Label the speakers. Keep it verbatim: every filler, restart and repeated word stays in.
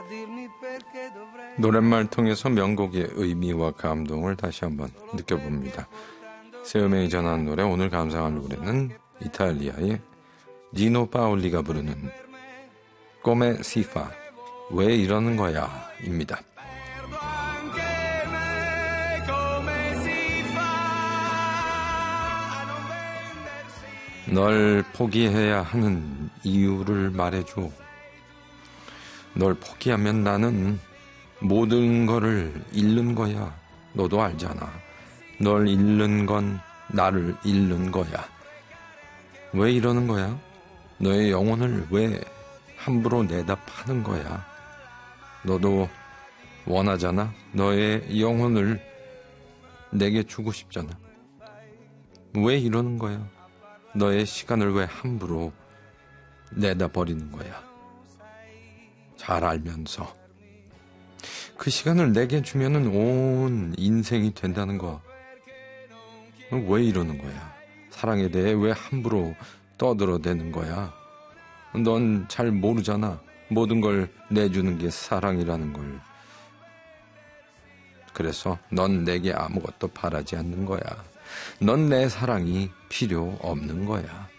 Speaker 1: 노랫말 통해서 명곡의 의미와 감동을 다시 한번 느껴봅니다. 세음행이 전한 노래, 오늘 감상할 노래는 이탈리아의 니노 파올리가 부르는 Come si fa, 왜 이러는 거야 입니다. 널 포기해야 하는 이유를 말해줘. 널 포기하면 나는 모든 거를 잃는 거야. 너도 알잖아. 널 잃는 건 나를 잃는 거야. 왜 이러는 거야? 너의 영혼을 왜 함부로 내다 파는 거야? 너도 원하잖아. 너의 영혼을 내게 주고 싶잖아. 왜 이러는 거야? 너의 시간을 왜 함부로 내다 버리는 거야? 잘 알면서 그 시간을 내게 주면은 온 인생이 된다는 거. 왜 이러는 거야? 사랑에 대해 왜 함부로 떠들어대는 거야? 넌 잘 모르잖아. 모든 걸 내주는 게 사랑이라는 걸. 그래서 넌 내게 아무것도 바라지 않는 거야. 넌 내 사랑이 필요 없는 거야.